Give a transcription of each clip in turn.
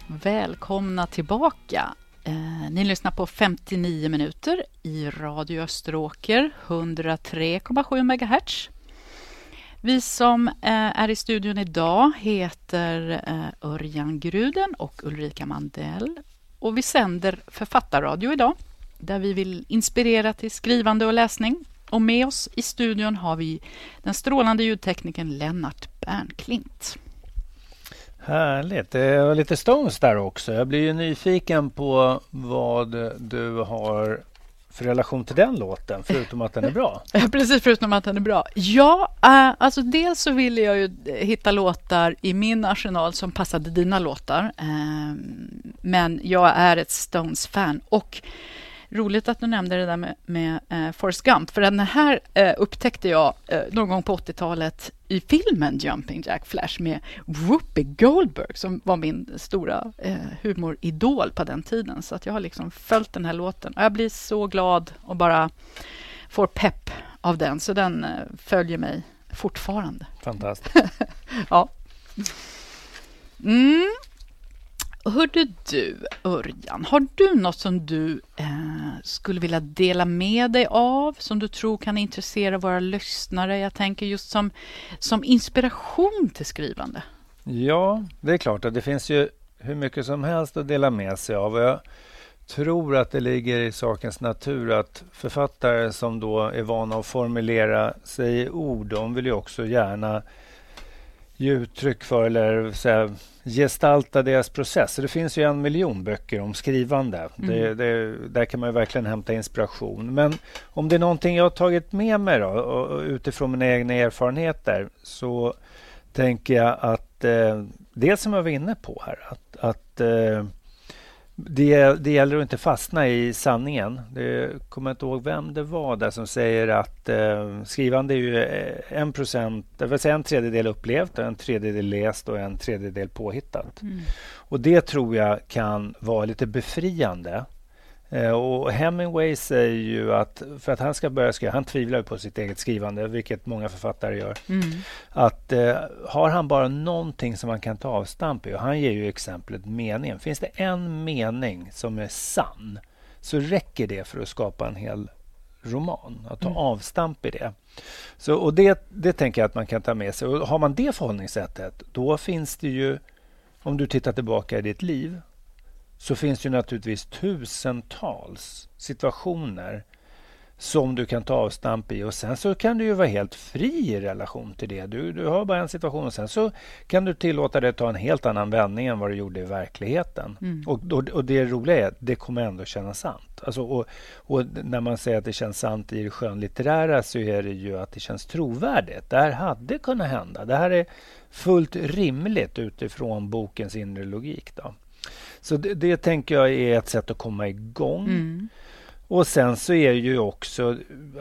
Välkomna tillbaka. Ni lyssnar på 59 minuter i Radio Österåker, 103,7 MHz. Vi som är i studion idag heter Örjan Gruden och Ulrika Mandell. Och vi sänder författarradio idag, där vi vill inspirera till skrivande och läsning. Och med oss i studion har vi den strålande ljudteknikern Lennart Bernklint. Härligt. Det var lite Stones där också. Jag blir ju nyfiken på vad du har för relation till den låten, förutom att den är bra. Precis, förutom att den är bra. Ja, alltså dels så ville jag ju hitta låtar i min arsenal som passade dina låtar. Men jag är ett Stones-fan. Och roligt att du nämnde det där med Forrest Gump. För den här upptäckte jag någon gång på 80-talet i filmen Jumping Jack Flash med Whoopi Goldberg, som var min stora humoridol på den tiden. Så att jag har liksom följt den här låten. Och jag blir så glad och bara får pepp av den. Så den följer mig fortfarande. Fantastiskt. Ja. Hörde du, Örjan, har du något som du skulle vilja dela med dig av, som du tror kan intressera våra lyssnare? Jag tänker just som inspiration till skrivande. Ja, det är klart att det finns ju hur mycket som helst att dela med sig av. Jag tror att det ligger i sakens natur att författare som då är vana att formulera sig i ord, de vill ju också gärna ge uttryck för eller säga, gestalta deras process. Så det finns ju 1 miljon böcker om skrivande. Där kan man ju verkligen hämta inspiration. Men om det är någonting jag har tagit med mig då, och utifrån mina egna erfarenheter, så tänker jag att det som jag var inne på här, att det gäller att inte fastna i sanningen. Det kommer inte ihåg vem det var där som säger att skrivande är ju 1%, det vill säga 1/3 upplevt, 1/3 läst och 1/3 påhittat. Och det tror jag kan vara lite befriande. Och Hemingway säger ju att för att han ska börja skriva, han tvivlar på sitt eget skrivande, vilket många författare gör, att har han bara någonting som man kan ta avstamp i, och han ger ju exemplet meningen, finns det en mening som är sann, så räcker det för att skapa en hel roman, att ta avstamp i det. Så, och det tänker jag att man kan ta med sig, och har man det förhållningssättet, då finns det ju, om du tittar tillbaka i ditt liv, så finns det naturligtvis tusentals situationer som du kan ta avstamp i, och sen så kan du ju vara helt fri i relation till det. Du har bara en situation och sen så kan du tillåta dig att ta en helt annan vändning än vad du gjorde i verkligheten. Och det roliga är att det kommer ändå kännas sant. Alltså, och när man säger att det känns sant i det skönlitterära, så är det ju att det känns trovärdigt. Det här hade kunnat hända. Det här är fullt rimligt utifrån bokens inre logik då. Så det tänker jag är ett sätt att komma igång. Och sen så är det ju också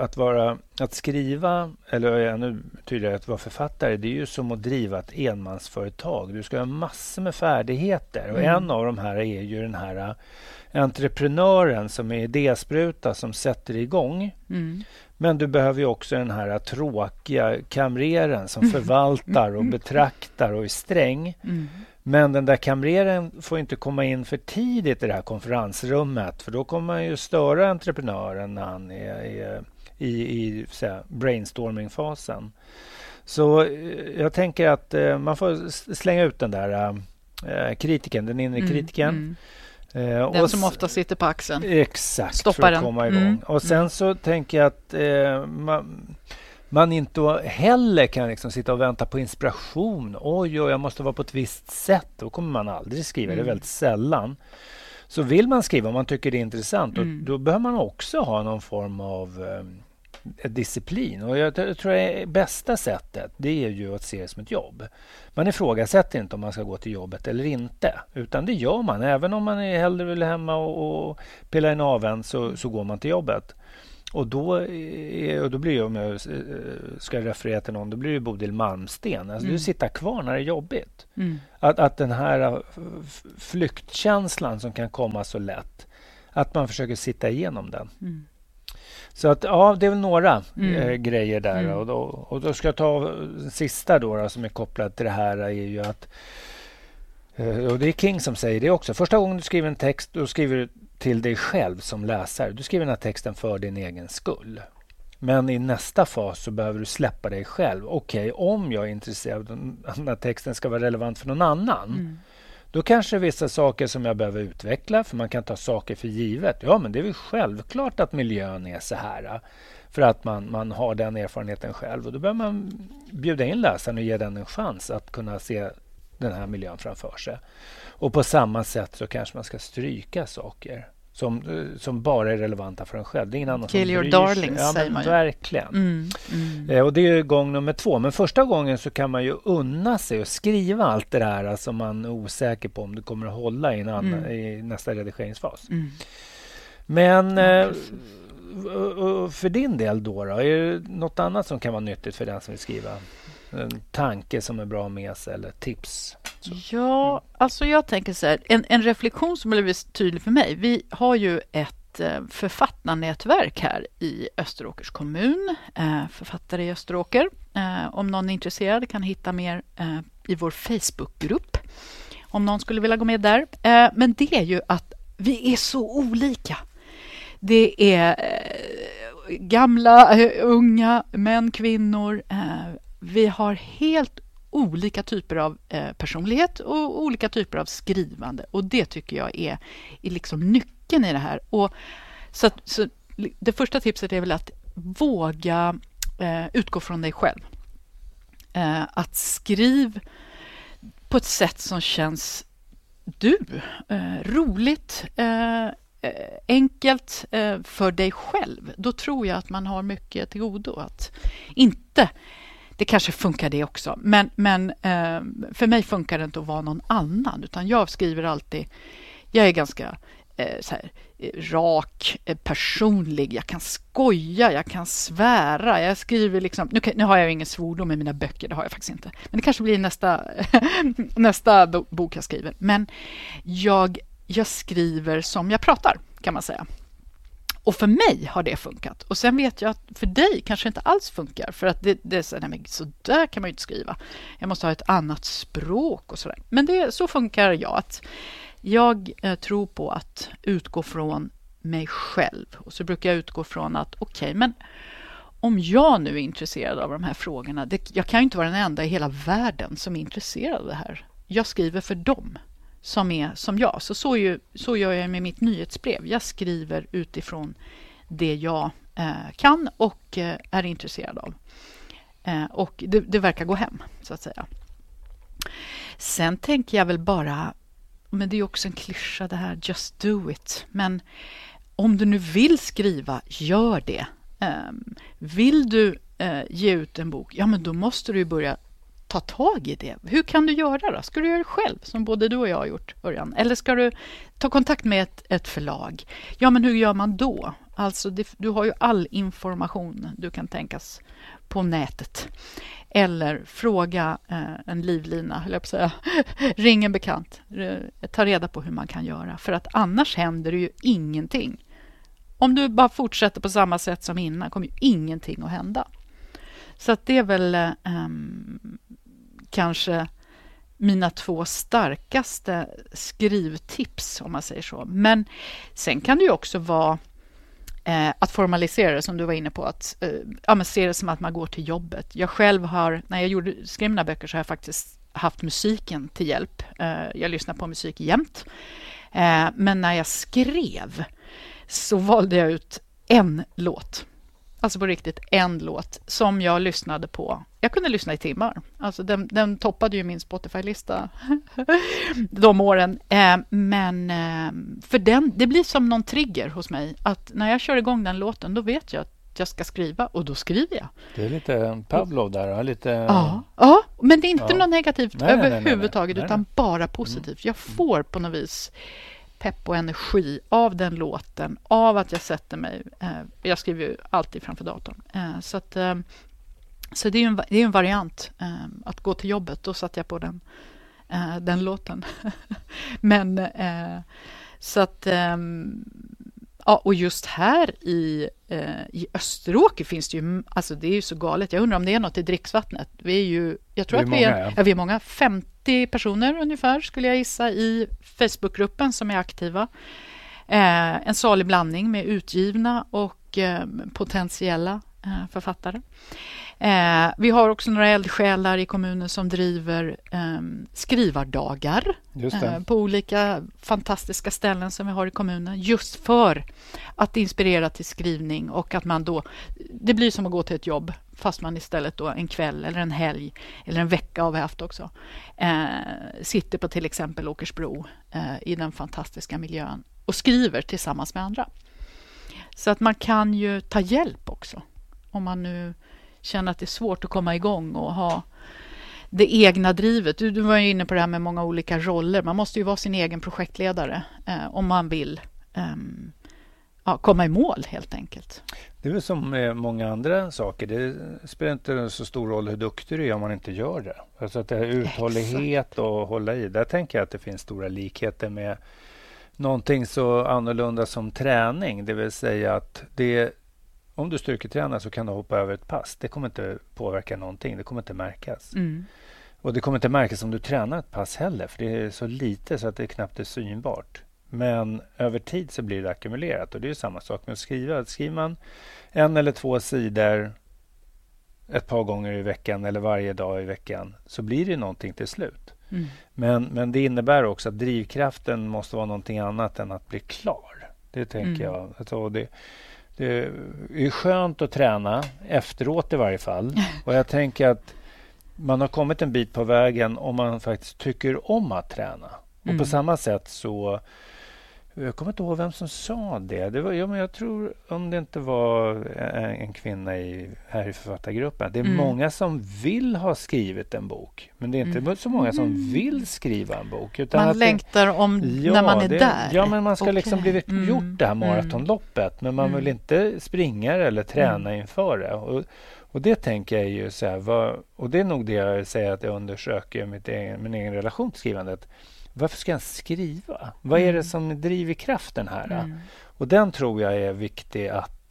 att skriva, eller ännu tydligare att vara författare, det är ju som att driva ett enmansföretag. Du ska ha massor med färdigheter, och en av de här är ju den här entreprenören som är idéspruta som sätter igång. Men du behöver ju också den här tråkiga kamreren som förvaltar och betraktar och är sträng. Men den där kamreren får inte komma in för tidigt i det här konferensrummet, för då kommer man ju störa entreprenören när han är i brainstorming-fasen. Så jag tänker att man får slänga ut den där kritiken, den inre kritiken. Den som ofta sitter på axeln. Exakt, stoppar för att komma igång. Och sen så tänker jag att man inte heller kan liksom sitta och vänta på inspiration. Oj, jag måste vara på ett visst sätt. Då kommer man aldrig skriva. Det är väldigt sällan. Så vill man skriva om man tycker det är intressant, då behöver man också ha någon form av disciplin. Och jag tror att bästa sättet, det är ju att se det som ett jobb. Man ifrågasätter inte om man ska gå till jobbet eller inte, utan det gör man. Även om man hellre vill hemma och pilla en aven, så går man till jobbet. Och då blir det, om jag ska referera till någon, då blir det Bodil Malmsten. Alltså du sitter kvar när det är jobbigt. Att den här flyktkänslan som kan komma så lätt, att man försöker sitta igenom den. Så att ja, det är väl några grejer där. Och då ska jag ta sista då som är kopplat till det här, är ju att Och det är King som säger det också. Första gången du skriver en text, då skriver du till dig själv som läsare. Du skriver den här texten för din egen skull. Men i nästa fas så behöver du släppa dig själv. Okej, om jag är intresserad av att den här texten ska vara relevant för någon annan. Då kanske det är vissa saker som jag behöver utveckla, för man kan ta saker för givet. Ja, men det är väl självklart att miljön är så här. För att man har den erfarenheten själv. Och då behöver man bjuda in läsaren och ge den en chans att kunna se den här miljön framför sig. Och på samma sätt så kanske man ska stryka saker som bara är relevanta för en själv. Det är ingen annan Kill som your bryr darlings, sig. säger man ju. Verkligen. Och det är ju gång nummer 2. Men första gången så kan man ju unna sig och skriva allt det där som man är osäker på om det kommer att hålla i nästa redigeringsfas. Men för din del då, är det något annat som kan vara nyttigt för den som vill skriva? En tanke som är bra med sig eller tips? Ja, alltså jag tänker så här, en reflektion som blivit tydlig för mig. Vi har ju ett författarnätverk här i Österåkers kommun, författare i Österåker. Om någon är intresserad kan hitta mer i vår Facebookgrupp, om någon skulle vilja gå med där. Men det är ju att vi är så olika. Det är gamla, unga, män, kvinnor. Vi har helt olika typer av personlighet och olika typer av skrivande. Och det tycker jag är liksom nyckeln i det här. Och så det första tipset är väl att våga utgå från dig själv. Att skriv på ett sätt som känns roligt, enkelt för dig själv. Då tror jag att man har mycket till godo. Att inte... Det kanske funkar det också. Men för mig funkar det inte att vara någon annan. Utan jag skriver alltid... Jag är ganska så här, rak, personlig. Jag kan skoja, jag kan svära. Jag skriver liksom... Nu har jag ingen svordom i mina böcker, det har jag faktiskt inte. Men det kanske blir nästa bok jag skriver. Men jag skriver som jag pratar, kan man säga. Och för mig har det funkat. Och sen vet jag att för dig kanske inte alls funkar. För att det är så, nej, men så där kan man ju inte skriva. Jag måste ha ett annat språk och sådär. Men så funkar jag. Att jag tror på att utgå från mig själv. Och så brukar jag utgå från att okej, men om jag nu är intresserad av de här frågorna. Jag kan ju inte vara den enda i hela världen som är intresserad av det här. Jag skriver för dem som är som jag. Så gör jag med mitt nyhetsbrev. Jag skriver utifrån det jag kan och är intresserad av. Och det verkar gå hem, så att säga. Sen tänker jag väl bara, men det är också en klyscha det här, just do it. Men om du nu vill skriva, gör det. Vill du ge ut en bok, ja men då måste du börja ta tag i det. Hur kan du göra då? Ska du göra det själv, som både du och jag har gjort, Örjan? Eller ska du ta kontakt med ett förlag? Ja, men hur gör man då? Alltså, du har ju all information du kan tänkas på nätet. Eller fråga en livlina, eller jag säga, ring en bekant. Ta reda på hur man kan göra. För att annars händer det ju ingenting. Om du bara fortsätter på samma sätt som innan kommer ju ingenting att hända. Så att det är väl kanske mina 2 starkaste skrivtips, om man säger så. Men sen kan det ju också vara att formalisera det, som du var inne på, att se det som att man går till jobbet. Jag själv har, när jag skrev mina böcker, så har jag faktiskt haft musiken till hjälp. Jag lyssnar på musik jämt. Men när jag skrev så valde jag ut en låt. Alltså på riktigt en låt som jag lyssnade på. Jag kunde lyssna i timmar. Alltså den toppade ju min Spotify-lista de åren. Men för det blir som någon trigger hos mig. Att när jag kör igång den låten, då vet jag att jag ska skriva. Och då skriver jag. Det är lite Pavlov där. Lite... Ja, men det är inte något negativt överhuvudtaget. Nej. Utan bara positivt. Jag får på något vis pepp och energi av den låten, av att jag sätter mig. Jag skriver ju alltid framför datorn. Så det är en variant att gå till jobbet. Då satt jag på den låten. Men så att Ja, och just här i Österåker finns det ju, alltså det är ju så galet. Jag undrar om det är något i dricksvattnet. Vi är ju, jag tror att vi är många, 50 personer ungefär skulle jag gissa i Facebookgruppen som är aktiva. En salig blandning med utgivna och potentiella författare. Vi har också några eldsjälar i kommunen som driver skrivardagar på olika fantastiska ställen som vi har i kommunen, just för att inspirera till skrivning, och att man då, det blir som att gå till ett jobb fast man istället då en kväll eller en helg eller en vecka har vi haft också, sitter på till exempel Åkersbro i den fantastiska miljön och skriver tillsammans med andra. Så att man kan ju ta hjälp också om man nu känner att det är svårt att komma igång och ha det egna drivet. Du var ju inne på det här med många olika roller. Man måste ju vara sin egen projektledare om man vill komma i mål helt enkelt. Det är väl som med många andra saker. Det spelar inte så stor roll hur duktig du är om man inte gör det. Alltså att det är uthållighet och hålla i. Där tänker jag att det finns stora likheter med någonting så annorlunda som träning. Det vill säga att om du styrketränar så kan du hoppa över ett pass. Det kommer inte påverka någonting. Det kommer inte märkas. Och det kommer inte märkas om du tränar ett pass heller. För det är så lite så att det knappt är synbart. Men över tid så blir det ackumulerat. Och det är samma sak med att skriva. Skriver man 1 eller 2 sidor ett par gånger i veckan eller varje dag i veckan, så blir det någonting till slut. Men det innebär också att drivkraften måste vara någonting annat än att bli klar. Det tänker jag. Alltså det är skönt att träna efteråt i varje fall. Och jag tänker att man har kommit en bit på vägen om man faktiskt tycker om att träna. Och på samma sätt så, jag kommer inte ihåg vem som sa det. Men jag tror, om det inte var en kvinna här i författargruppen, det är många som vill ha skrivit en bok. Men det är inte så många som vill skriva en bok. Utan man längtar när man är där. Ja, men man ska liksom bli gjort det här maratonloppet. Men man vill inte springa eller träna inför det. Och det tänker jag ju så här, och det är nog det jag säger att jag undersöker min egen relation till skrivandet. Varför ska jag skriva? Vad är det som driver kraften här? Och den tror jag är viktig att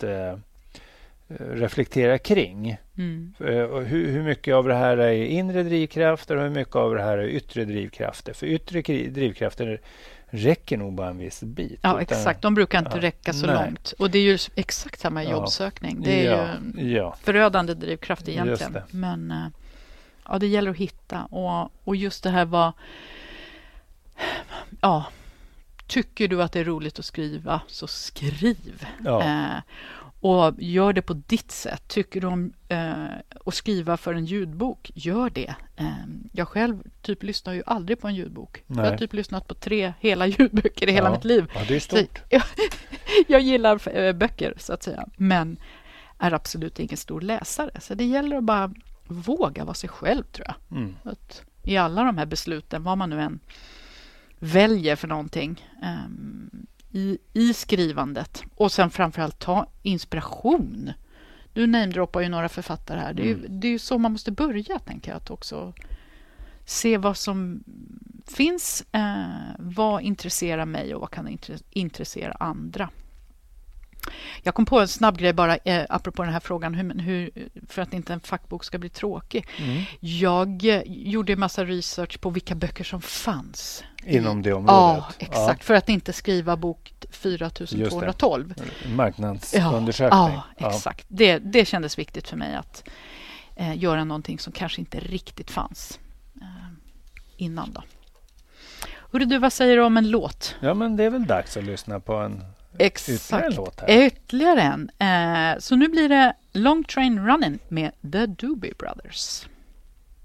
reflektera kring. Hur mycket av det här är inre drivkrafter och hur mycket av det här är yttre drivkrafter? För yttre drivkrafter räcker nog bara en viss bit. Ja, exakt. De brukar inte räcka så långt. Och det är ju exakt samma jobbsökning. Det är ju förödande drivkraft egentligen. Men det gäller att hitta. Och just det här tycker du att det är roligt att skriva, så skriv. Och gör det på ditt sätt. Tycker du om att skriva för en ljudbok, gör det. Jag själv lyssnar ju aldrig på en ljudbok. Nej. Jag har lyssnat på 3 hela ljudböcker i hela mitt liv. Ja, det är stort. Jag gillar böcker så att säga, men är absolut ingen stor läsare. Så det gäller att bara våga vara sig själv, tror jag. Att i alla de här besluten, vad man nu än väljer för någonting i skrivandet, och sen framförallt ta inspiration. Du namedroppar ju några författare här. Det är ju så man måste börja, tänker jag, att också se vad som finns, vad intresserar mig och vad kan intressera andra. Jag kom på en snabb grej bara apropå den här frågan hur för att inte en fackbok ska bli tråkig. Jag gjorde en massa research på vilka böcker som fanns inom det området. Ja, exakt. För att inte skriva bok 4212. Marknadsundersökning. Ja, exakt. Det kändes viktigt för mig att göra någonting som kanske inte riktigt fanns innan då. Hörru du, vad säger du om en låt? Ja, men det är väl dags att lyssna på en ytterligare låt här. Ytterligare en. Så nu blir det Long Train Running med The Doobie Brothers.